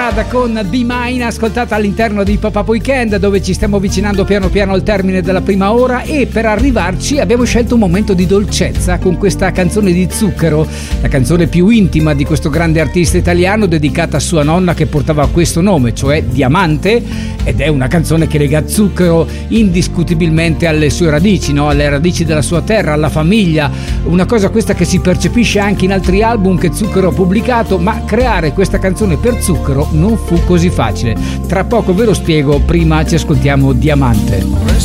strada con Be Mine, ascoltata all'interno di Pop-Up Weekend, dove ci stiamo avvicinando piano piano al termine della prima ora, e per arrivarci abbiamo scelto un momento di dolcezza con questa canzone di Zucchero, la canzone più intima di questo grande artista italiano, dedicata a sua nonna che portava questo nome, cioè Diamante, ed è una canzone che lega Zucchero indiscutibilmente alle sue radici, no? Alle radici della sua terra, alla famiglia, una cosa questa che si percepisce anche in altri album che Zucchero ha pubblicato, ma creare questa canzone per Zucchero non fu così facile. Tra poco ve lo spiego, prima ci ascoltiamo Diamante.